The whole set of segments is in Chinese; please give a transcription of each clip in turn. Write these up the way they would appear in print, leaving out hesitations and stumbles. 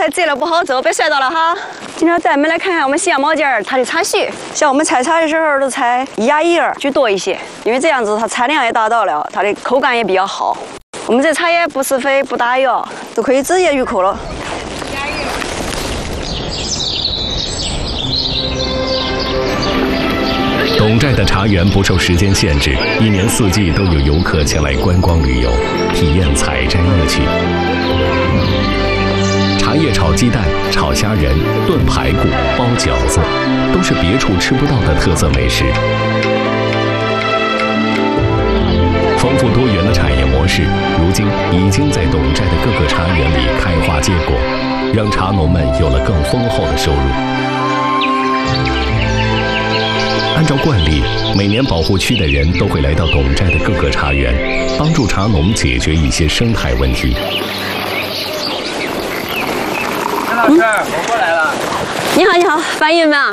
太窄了，不好走，别摔到了哈。今天带你们来看看我们西安毛尖它的茶序。像我们采茶的时候都采1压1耳居多一些，因为这样子它产量也达到了，它的口感也比较好。我们这茶叶不施肥不打药，都可以直接入口了。 董寨的茶园不受时间限制，一年4季都有游客前来观光旅游，体验采摘乐趣。茶叶炒鸡蛋、炒虾仁、炖排骨、包饺子，都是别处吃不到的特色美食。丰富多元的产业模式，如今已经在董寨的各个茶园里开花结果，让茶农们有了更丰厚的收入。按照惯例，每年保护区的人都会来到董寨的各个茶园，帮助茶农解决一些生态问题。 陈老师，我过来了。 你好，你好，翻译们啊。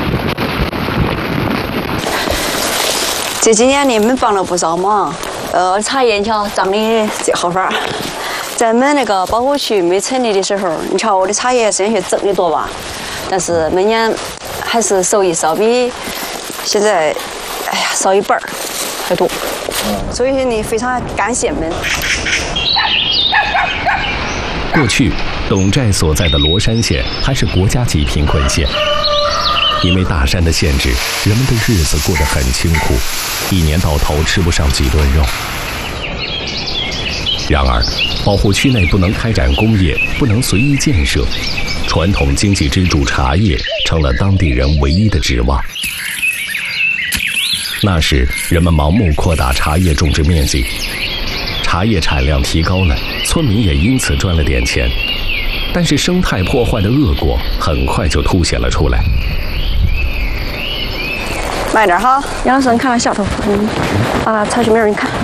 这几年你们帮了不少忙。茶叶你瞧长得这好法，在我们那个保护区没成立的时候，你瞧我的茶叶虽然挣得多吧，但是每年还是收益少比现在，哎呀，少1半还多。所以呢，非常感谢你们。 过去，董寨所在的罗山县还是国家级贫困县，因为大山的限制，人们的日子过得很清苦，一年到头吃不上几顿肉。然而，保护区内不能开展工业，不能随意建设，传统经济支柱茶叶成了当地人唯一的指望。那时，人们盲目扩大茶叶种植面积，茶叶产量提高了，村民也因此赚了点钱。但是生态破坏的恶果很快就凸显了出来。 慢点哈，杨老师，你看看下头，茶须苗你看，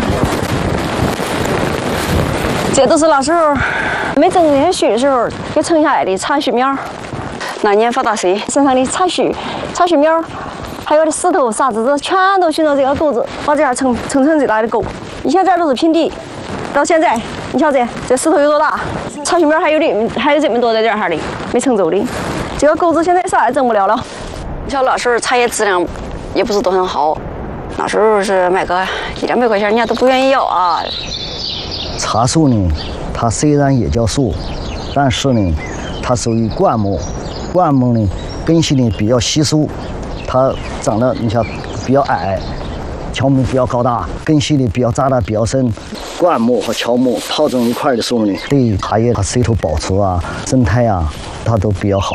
这都是那时候没种这些须的时候给盛下来的茶须苗。那年发大水，身上的茶须苗。还有的石头、沙子，全都寻到这个沟子，把这样成这大的沟。以前这都是平地，到现在，你瞧这石头有多大？茶须苗还有这么多在这儿的，没盛走的。这个沟子现在啥也挣不了了。你瞧那时候茶叶质量也不是都很好，那时候是卖个100-200块钱，人家都不愿意要啊。 茶树呢，它虽然也叫树，但是呢，它属于灌木，灌木呢根系呢比较稀疏。它长得你像比较矮，乔木比较高大，根系里比较扎得比较深。灌木和乔木套种一块的树呢，对茶叶它水土保持啊、生态啊，它都比较好。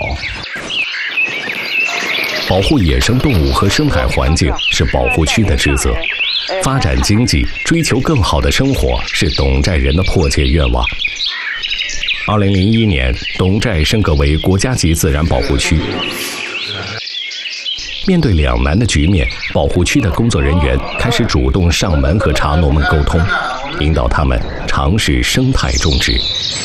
保护野生动物和生态环境是保护区的职责，发展经济、追求更好的生活是董寨人的迫切愿望。2001年，董寨升格为国家级自然保护区。面对两难的局面，保护区的工作人员开始主动上门和茶农们沟通，引导他们尝试生态种植。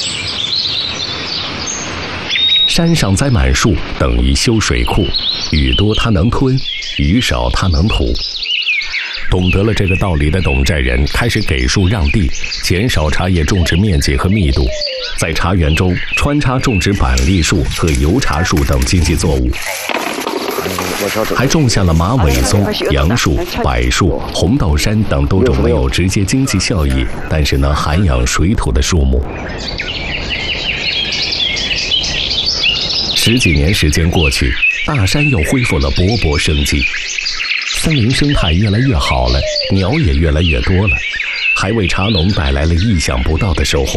山上栽满树等于修水库，雨多它能吞，雨少它能吐。懂得了这个道理的董寨人开始给树让地，减少茶叶种植面积和密度，在茶园中穿插种植板栗树和油茶树等经济作物。还种下了马尾松、杨树、柏树、红豆杉等多种没有直接经济效益，但是能涵养水土的树木。10几年时间过去，大山又恢复了勃勃生机，森林生态越来越好了，鸟也越来越多了，还为茶农带来了意想不到的收获。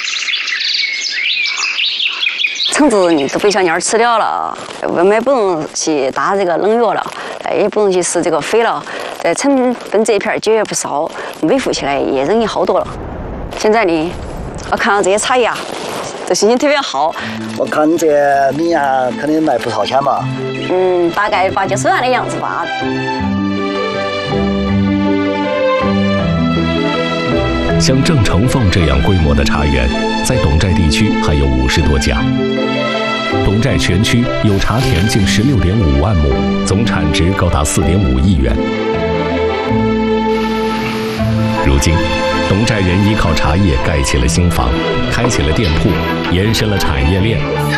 橙子你都被小鸟吃掉了，我们也不用去打这个农药了，也不用去施这个肥了，在成本这一片节约不少，维护起来也容易好多了。现在呢，我看到这些茶叶啊，这心情特别好。 我看这米啊，肯定卖不少钱吧？ 大概80-90万的样子吧。 像郑成凤这样规模的茶园，在董寨地区还有50多家。董寨全区有茶田近16.5万亩，总产值高达4.5亿元。如今，董寨人依靠茶叶盖起了新房，开启了店铺，延伸了产业链，